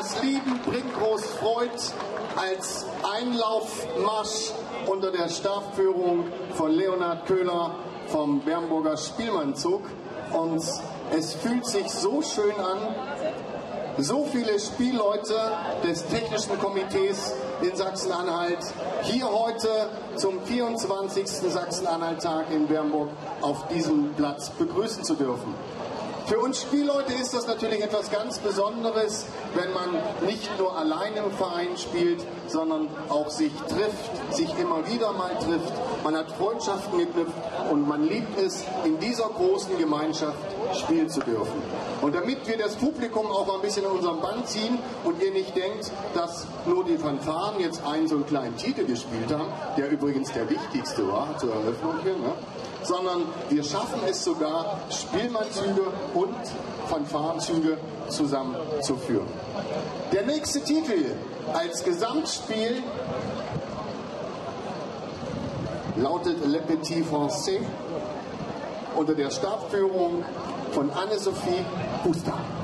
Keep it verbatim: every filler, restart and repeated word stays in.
das Lieben bringt groß Freud als Einlaufmarsch unter der Stabführung von Leonhard Köhler vom Bernburger Spielmannzug. Und es fühlt sich so schön an, so viele Spielleute des Technischen Komitees in Sachsen-Anhalt hier heute zum vierundzwanzigsten Sachsen-Anhalt-Tag in Bernburg auf diesem Platz begrüßen zu dürfen. Für uns Spielleute ist das natürlich etwas ganz Besonderes, wenn man nicht nur allein im Verein spielt, sondern auch sich trifft, sich immer wieder mal trifft. Man hat Freundschaften geknüpft und man liebt es, in dieser großen Gemeinschaft spielen zu dürfen. Und damit wir das Publikum auch ein bisschen in unserem Band ziehen und ihr nicht denkt, dass nur die Fanfaren jetzt einen so einen kleinen Titel gespielt haben, der übrigens der wichtigste war zur Eröffnung hier, ne? Sondern wir schaffen es sogar, Spielmannzüge und Fanfarenzüge zusammenzuführen. Der nächste Titel als Gesamtspiel lautet Le Petit Français unter der Stabführung von Anne-Sophie Huster.